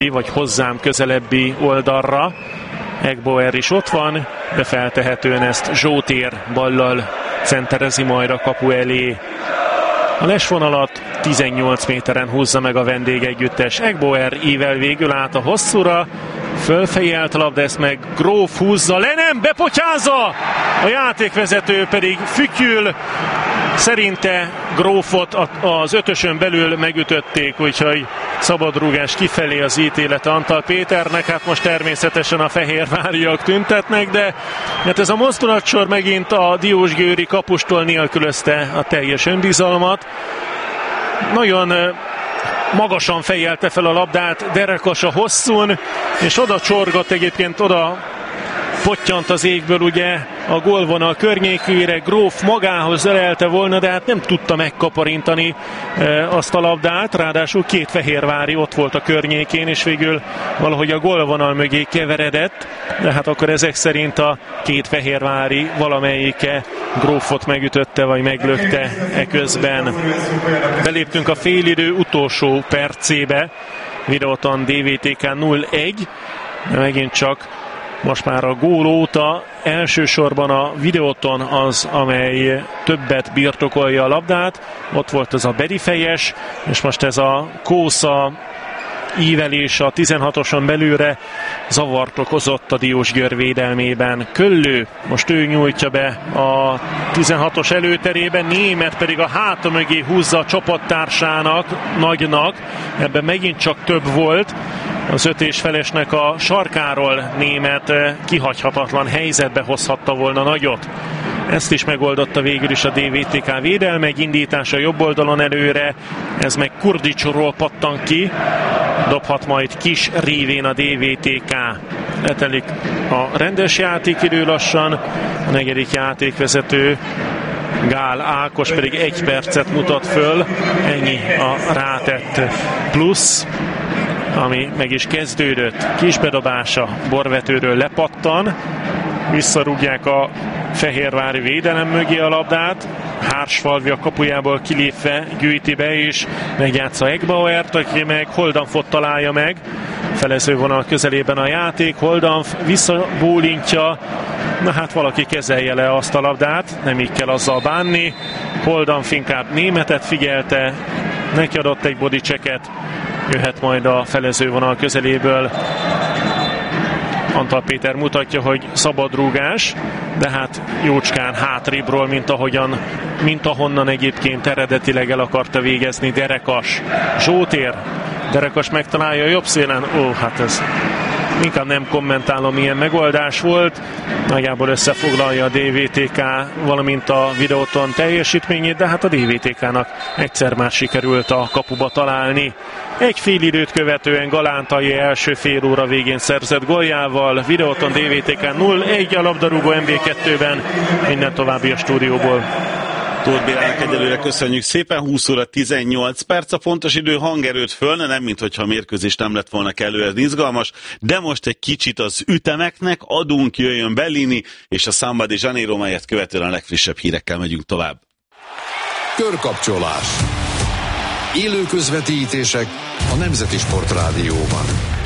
vagy hozzám közelebbi oldalra. Egbauer is ott van, de feltehetően ezt Zsótér ballal centerezi majd a kapu elé. A lesvonalat 18 méteren húzza meg a vendégegyüttes. Egbauer ível végül át a hosszúra, fölfejelt a labda, ezt meg Gróf húzza le, nem, bepotyázza! A játékvezető pedig fütyül, szerinte Grófot az ötösön belül megütötték, úgyhogy szabadrúgás kifelé az ítélete Antal Péternek. Hát most természetesen a fehérváriak tüntetnek, de hát ez a mozdulatsor megint a diósgyőri kapustól nélkülözte a teljes önbizalmat. Nagyon magasan fejelte fel a labdát Derekas a hosszún, és oda csorgott, egyébként oda pottyant az égből ugye a gólvonal környékére, Gróf magához ölelte volna, de hát nem tudta megkaparintani azt a labdát, ráadásul két fehérvári ott volt a környékén, és végül valahogy a gólvonal mögé keveredett, de hát akkor ezek szerint a két fehérvári valamelyike Grófot megütötte, vagy meglökte eközben. Beléptünk a félidő utolsó percébe, Videoton DVTK 0-1, de megint csak most már a gól óta elsősorban a Videoton az, amely többet birtokolja a labdát. Ott volt ez a bedifejes, és most ez a Kósza ívelés a 16-oson belülre zavart okozott a Diósgyőr védelmében. Köllő, most ő nyújtja be a 16-os előterében, Német pedig a háta mögé húzza a csapattársának, Nagynak. Ebben megint csak több volt. Az 5,5-esnek a sarkáról Német kihagyhatatlan helyzetbe hozhatta volna Nagyot. Ezt is megoldotta végül is a DVTK védelme, egy indítása jobb oldalon előre, ez meg Kurdicsról pattan ki, dobhat majd kis révén a DVTK. Letelik a rendes játékidő lassan, a negyedik játékvezető Gál Ákos pedig 1 percet mutat föl, ennyi a rátett plusz, ami meg is kezdődött. Kisbedobása Borvetőről lepattan, visszarúgják a fehérvári védelem mögé a labdát, Hársfalvi a kapujából kilépve gyűjti be, és megjátsza Egbauert, aki meg Holdanfot találja meg. Felezővonal közelében a játék, Holdanf visszabólintja, na hát valaki kezelje le azt a labdát, nem így kell azzal bánni. Holdanf inkább Németet figyelte, neki adott egy bodychecket, jöhet majd a felezővonal közeléből. Antal Péter mutatja, hogy szabadrúgás, de hát jócskán hátrébről, mint ahonnan egyébként eredetileg el akarta végezni Derekas. Zsótér, Derekas megtalálja a jobb szélen, hát ez inkább nem kommentálom, milyen megoldás volt. Nagyjából összefoglalja a DVTK, valamint a Videoton teljesítményét, de hát a DVTK-nak egyszer már sikerült a kapuba találni. Egy fél időt követően Galántai első fél óra végén szerzett góljával. Videoton DVTK 0-1 a labdarúgó MB2-ben. Minden további a stúdióból. Tóth Bélának egyelőre köszönjük szépen, 20 óra 18 perc a pontos idő, hangerőt fölne, nem minthogyha a mérkőzés nem lett volna kellően izgalmas, de most egy kicsit az ütemeknek adunk, jöjjön Bellini, és a Samba de Janeiro, melyet követően a legfrissebb hírekkel megyünk tovább. Körkapcsolás. Élő közvetítések a Nemzeti Sportrádióban.